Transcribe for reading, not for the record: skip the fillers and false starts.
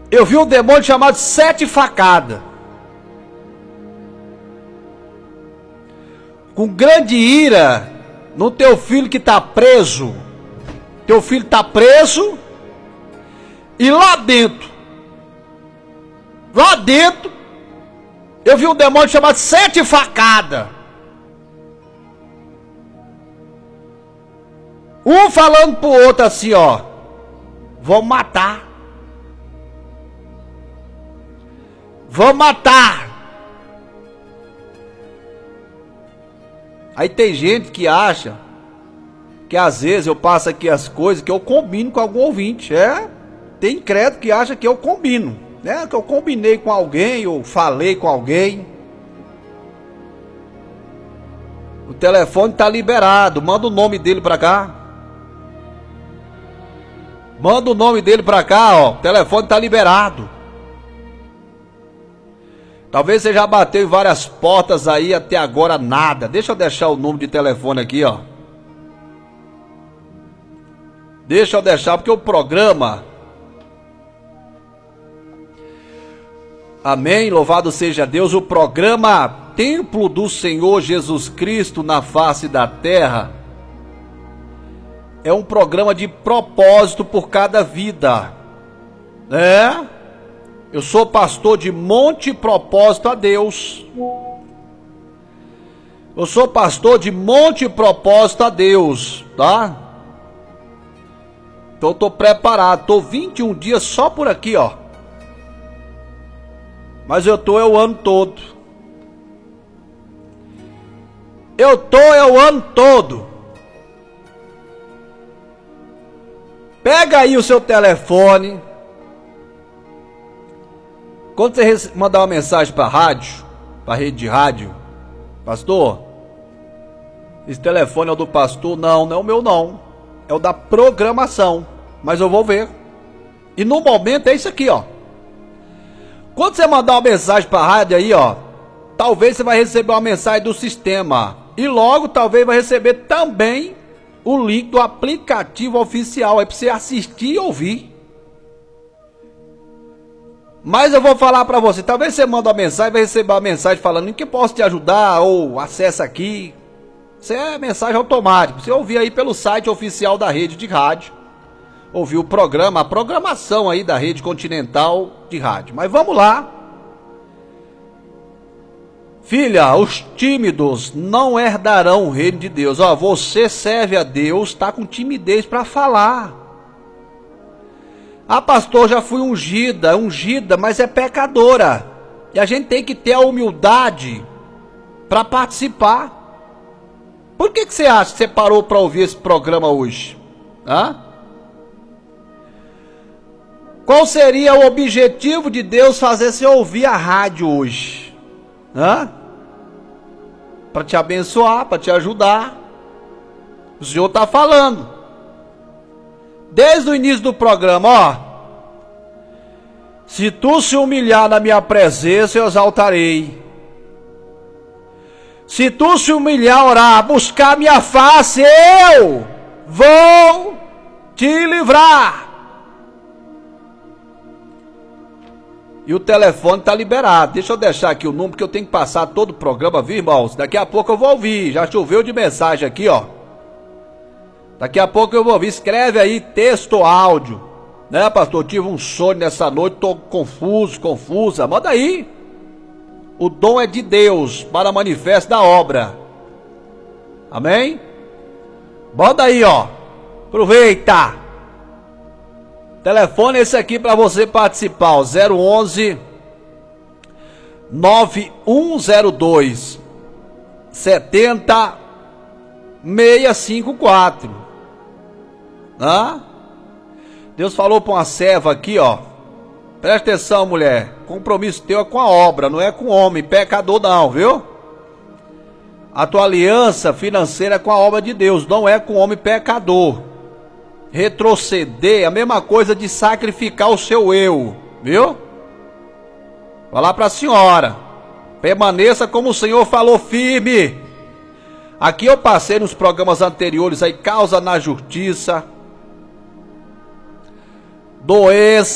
Eu vi um demônio chamado 7 facadas. Com grande ira no teu filho que está preso. Teu filho está preso. E lá dentro, eu vi um demônio chamado 7 facadas. Um falando pro outro assim, ó. Vamos matar. Vamos matar. Aí tem gente que acha que às vezes eu passo aqui as coisas que eu combino com algum ouvinte. Tem incrédulo que acha que eu combino, né? Que eu combinei com alguém ou falei com alguém. O telefone tá liberado. Manda o nome dele pra cá. Manda o nome dele pra cá, ó. O telefone tá liberado. Talvez você já bateu em várias portas aí, até agora nada. Deixa eu deixar o número de telefone aqui, ó. Deixa eu deixar, porque o programa... Amém, louvado seja Deus. O programa Templo do Senhor Jesus Cristo na face da terra é um programa de propósito por cada vida, né? Eu sou pastor de Monte Propósito a Deus. Eu sou pastor de Monte Propósito a Deus, tá? Então eu tô preparado, tô 21 dias só por aqui, ó. Mas eu tô o ano todo. Eu tô o ano todo. Pega aí o seu telefone. Quando você mandar uma mensagem para rádio, para rede de rádio, pastor, esse telefone é o do pastor? Não, não é o meu não. É o da programação. Mas eu vou ver. E no momento é isso aqui, ó. Quando você mandar uma mensagem para a rádio aí, ó, talvez você vai receber uma mensagem do sistema. E logo talvez vai receber também o link do aplicativo oficial aí para você assistir e ouvir. Mas eu vou falar para você, talvez você manda uma mensagem, vai receber uma mensagem falando em que posso te ajudar, ou acessa aqui. Isso é mensagem automática. Você ouvir aí pelo site oficial da rede de rádio. Ouvir o programa, a programação aí da Rede Continental de Rádio. Mas vamos lá. Filha, os tímidos não herdarão o reino de Deus. Ó, você serve a Deus, tá com timidez para falar. Ah, pastor, já fui ungida, mas é pecadora. E a gente tem que ter a humildade para participar. Por que você acha que você parou para ouvir esse programa hoje? Hã? Qual seria o objetivo de Deus fazer você ouvir a rádio hoje? Para te abençoar, para te ajudar. O Senhor está falando. Desde o início do programa, ó. Se tu se humilhar na minha presença, eu exaltarei. Se tu se humilhar, orar, buscar minha face, eu vou te livrar. E o telefone tá liberado. Deixa eu deixar aqui o número, porque eu tenho que passar todo o programa, viu, irmãos? Daqui a pouco eu vou ouvir. Já choveu de mensagem aqui, ó. Daqui a pouco eu vou ouvir. Escreve aí texto ou áudio. Né, pastor? Eu tive um sonho nessa noite, tô confusa. Manda aí. O dom é de Deus para manifesto da obra. Amém? Bota aí, ó. Aproveita. Telefone esse aqui para você participar, ó, 011 9102 70654. Deus falou para uma serva aqui, ó. Presta atenção, mulher. Compromisso teu é com a obra, não é com o homem, pecador não, viu? A tua aliança financeira é com a obra de Deus, não é com o homem pecador. Retroceder é a mesma coisa de sacrificar o seu eu, viu? Falar para a senhora, permaneça como o Senhor falou, firme. Aqui eu passei nos programas anteriores aí, causa na justiça, doença,